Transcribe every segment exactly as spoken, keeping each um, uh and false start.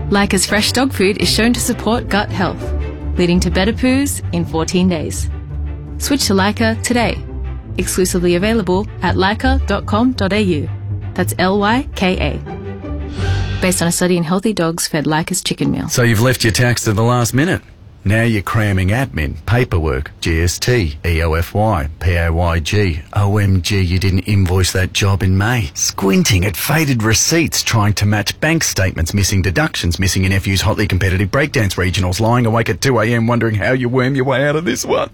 Leica's fresh dog food is shown to support gut health, leading to better poos in fourteen days. Switch to Leica today. Exclusively available at leica dot com dot a u. That's L Y K A. Based on a study in healthy dogs fed Leica's chicken meal. So you've left your tax to the last minute. Now you're cramming admin, paperwork, G S T, E O F Y, P A Y G. O M G, you didn't invoice that job in May. Squinting at faded receipts, trying to match bank statements, missing deductions, missing your nephew's hotly competitive breakdance regionals, lying awake at two a.m. wondering how you worm your way out of this one.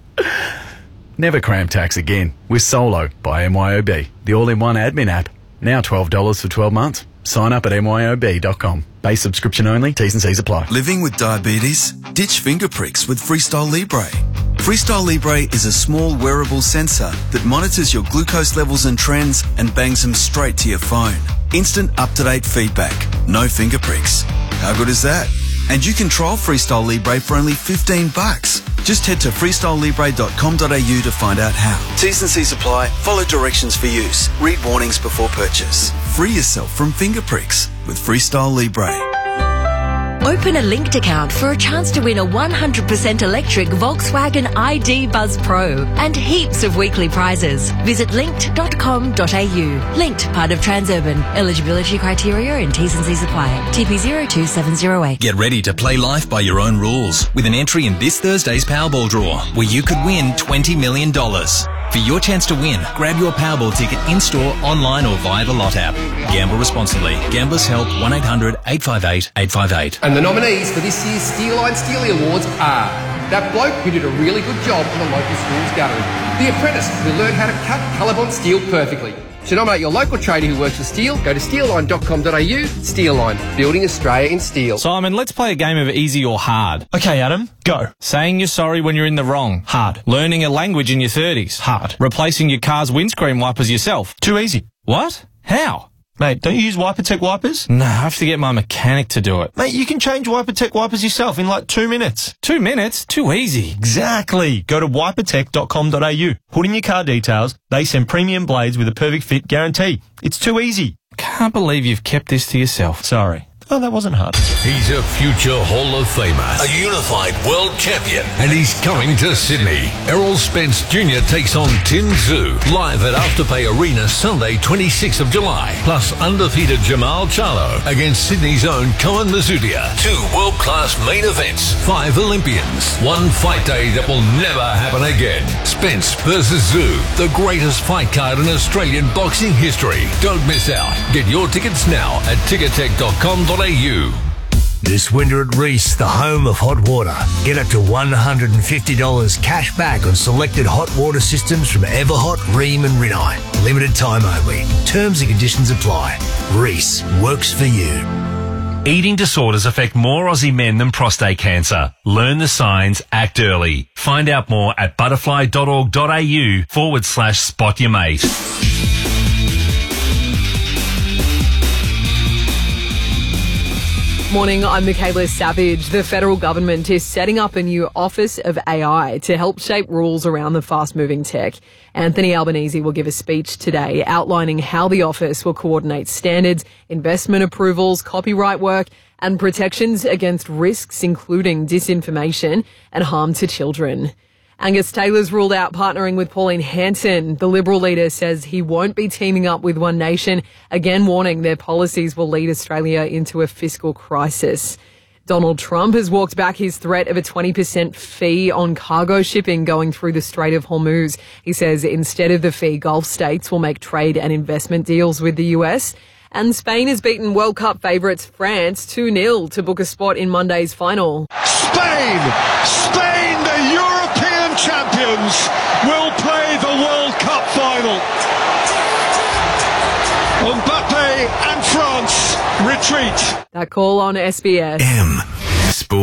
Never cram tax again with Solo by M Y O B, the all-in-one admin app. Now twelve dollars for twelve months. Sign up at M Y O B dot com. Base subscription only. T's and C's apply. Living with diabetes? Ditch finger pricks with Freestyle Libre. Freestyle Libre is a small wearable sensor that monitors your glucose levels and trends and bangs them straight to your phone. Instant up-to-date feedback. No finger pricks. How good is that? And you can trial Freestyle Libre for only fifteen bucks. Just head to freestyle libre dot com dot a u to find out how. T's and C's apply. Follow directions for use. Read warnings before purchase. Free yourself from finger pricks with Freestyle Libre. Open a linked account for a chance to win a one hundred percent electric Volkswagen I D Buzz Pro and heaps of weekly prizes. Visit linked dot com dot a u. Linked, part of Transurban. Eligibility criteria and T's and C's apply. T P zero two seven zero eight. Get ready to play life by your own rules with an entry in this Thursday's Powerball draw, where you could win twenty million dollars. For your chance to win, grab your Powerball ticket in-store, online or via the Lot app. Gamble responsibly. Gamblers Help one eight hundred eight five eight eight five eight. And the nominees for this year's Steel Line Steely Awards are that bloke who did a really good job in the local school's gallery, the apprentice who learned how to cut colour-bond steel perfectly. To nominate your local trader who works with steel, go to steel line dot com dot a u. Steel Line, building Australia in steel. Simon, let's play a game of easy or hard. Okay, Adam, go. Saying you're sorry when you're in the wrong. Hard. Learning a language in your thirties. Hard. Replacing your car's windscreen wipers yourself. Too easy. What? How? Mate, don't you use WiperTech wipers? No, I have to get my mechanic to do it. Mate, you can change WiperTech wipers yourself in like two minutes. Two minutes? Too easy. Exactly. Go to wipertech dot com dot a u. Put in your car details. They send premium blades with a perfect fit guarantee. It's too easy. Can't believe you've kept this to yourself. Sorry. Oh, that wasn't hard. He's a future Hall of Famer, a unified world champion, and he's coming to Sydney. Errol Spence Junior takes on Tin Tszyu live at Afterpay Arena Sunday, twenty-sixth of July. Plus undefeated Jamal Charlo against Sydney's own Koen Mazudia. Two world-class main events, five Olympians, one fight day that will never happen again. Spence versus Tszyu, the greatest fight card in Australian boxing history. Don't miss out. Get your tickets now at ticketek dot com dot a u. This winter at Reece, the home of hot water. Get up to one hundred fifty dollars cash back on selected hot water systems from Everhot, Rheem and Rinnai. Limited time only. Terms and conditions apply. Reece works for you. Eating disorders affect more Aussie men than prostate cancer. Learn the signs, act early. Find out more at butterfly dot org dot a u forward slash spot your mate. Morning, I'm Michaela Savage. The federal government is setting up a new Office of A I to help shape rules around the fast-moving tech. Anthony Albanese will give a speech today outlining how the office will coordinate standards, investment approvals, copyright work, and protections against risks including disinformation and harm to children. Angus Taylor's ruled out partnering with Pauline Hanson. The Liberal leader says he won't be teaming up with One Nation, again warning their policies will lead Australia into a fiscal crisis. Donald Trump has walked back his threat of a twenty percent fee on cargo shipping going through the Strait of Hormuz. He says instead of the fee, Gulf states will make trade and investment deals with the U S. And Spain has beaten World Cup favourites France two nil to book a spot in Monday's final. Spain! Spain, the European champions, will play the World Cup final. Mbappe and France retreat. That call on S B S. M.